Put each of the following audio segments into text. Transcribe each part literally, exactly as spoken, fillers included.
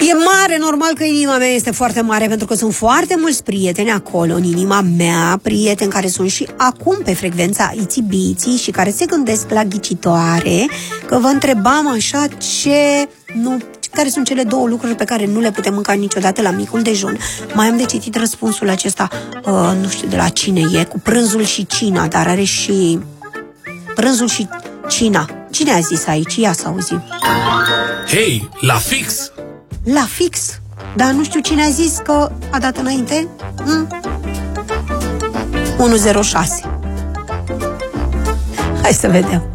E mare, normal că inima mea este foarte mare, pentru că sunt foarte mulți prieteni acolo, în inima mea, prieteni care sunt și acum pe frecvența Itibiții și care se gândesc la ghicitoare, că vă întrebam așa ce... Nu, care sunt cele două lucruri pe care nu le putem mânca niciodată la micul dejun. Mai am de citit răspunsul acesta, uh, nu știu de la cine e, cu prânzul și cina, dar are și prânzul și cina. Cine a zis aici? Ia să auzim. Hei, la fix! La fix? Dar nu știu cine a zis că a dat înainte. Hmm? unu zero șase. Hai să vedem.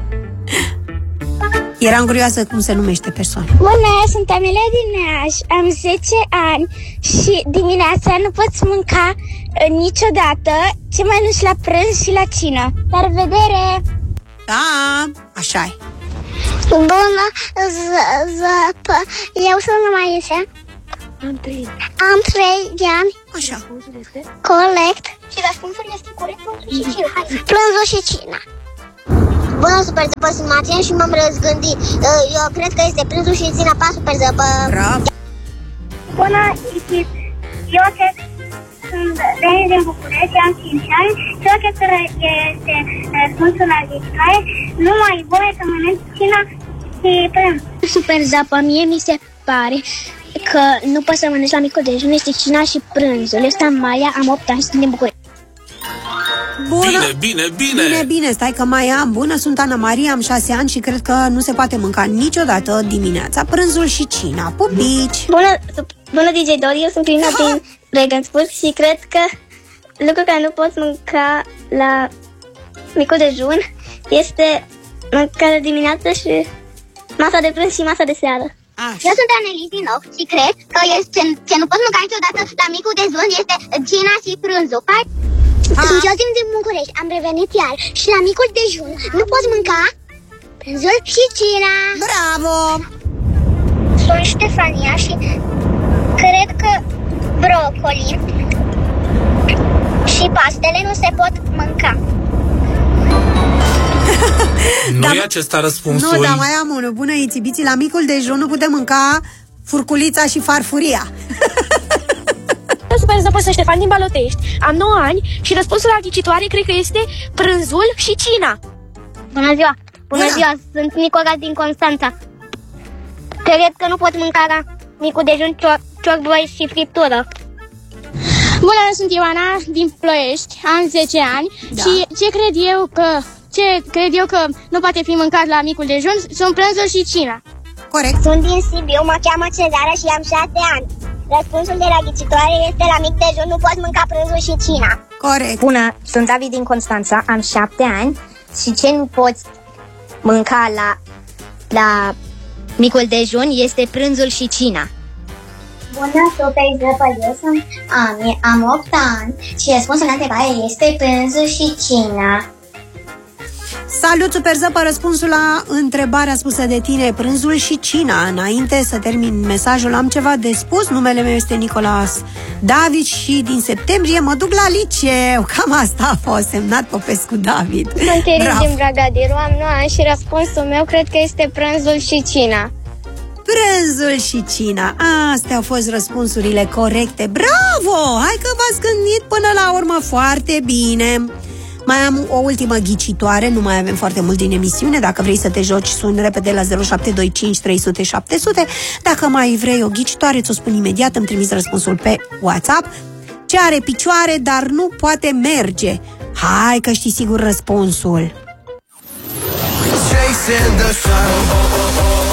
Eram curioasă cum se numește persoana. Bună, sunt Amelia din Neaș, am zece ani și dimineața nu poți mânca uh, niciodată ce mănânci la prânz și la cină. La revedere! Da, așa e. Bună, zăpă, eu sunt Maise. Am trei. Am trei de ani. Așa. Corect. Și răspunsul este corect, prânzul și cina. Prânzul și cina. Bună, Super Zăpă, sunt Martin și m-am răzgândit. Eu cred că este prânzul și cina pa Super Zăpă. Bravo. Bună, eu cred că sunt Dani din București, am cinci ani și eu cred că este răspunsul la ghicitoare. Nu ai voie să mănânci cina și prânz. Super Zăpă, mie mi se pare că nu poți să mănânci la micul dejun, este cina și prânzul. Este Amalia, am opt ani și sunt din București. Bună. Bine, bine, bine! Bine, bine, stai că mai am. Bună, sunt Ana Maria, am șase ani și cred că nu se poate mânca niciodată dimineața prânzul și cina. Pupici! Bună, bună D J Dori, eu sunt Lina din Regensburg și cred că lucrul care nu poți mânca la micul dejun este mâncarea dimineață și masa de prânz și masa de seară. Așa. Eu sunt Anelis din nou și cred că este, ce nu poți mânca niciodată la micul dejun este cina și prânzul. Sunt Josim din București, am revenit iar și la micul dejun nu poți mânca prânzul și cina. Bravo! Sunt Ștefania și cred că brocoli și pastele nu se pot mânca. Nu Da, e acesta răspunsul? Nu, dar mai am unul. Bună, Itibiții, la micul dejun nu putem mânca furculița și farfuria. Super Zăpă, sunt Ștefan din Balotești, am nouă ani și răspunsul la ghicitoare cred că este prânzul și cina. Bună ziua! Bună Bună. ziua! Sunt Nicola din Constanța. Cred că nu pot mânca la micul dejun ciorbă și friptură. Bună, sunt Ioana din Ploiești, am zece ani Da. și ce cred eu că ce cred eu că nu poate fi mâncat la micul dejun sunt prânzul și cina. Corect. Sunt din Sibiu, mă cheamă Cezara și am șase ani. Răspunsul de la ghicitoare este la mic dejun nu poți mânca prânzul și cina. Corect. Bună, sunt David din Constanța, am șapte ani și ce nu poți mânca la, la micul dejun este prânzul și cina. Bună, Super Zăpă, eu sunt Ami, am opt ani și răspunsul la întrebare este prânzul și cina. Salut, Super Zăpă, răspunsul la întrebarea spusă de tine, prânzul și cina. Înainte să termin mesajul, am ceva de spus. Numele meu este Nicolas David și din septembrie mă duc la liceu. Cam asta a fost, semnat Popescu David. Sunt Eris Bravo. din Bragadiru, am nouă ani și răspunsul meu cred că este prânzul și cina. Prânzul și cina. Astea au fost răspunsurile corecte. Bravo! Hai că v-ați gândit până la urmă foarte bine. Mai am o ultimă ghicitoare, nu mai avem foarte mult din emisiune. Dacă vrei să te joci, suni repede la zero șapte doi cinci trei zero zero șapte zero zero. Dacă mai vrei o ghicitoare, ți-o spun imediat, îmi trimiți răspunsul pe WhatsApp. Ce are picioare, dar nu poate merge? Hai că știi sigur răspunsul. Chasing the sun, oh, oh, oh.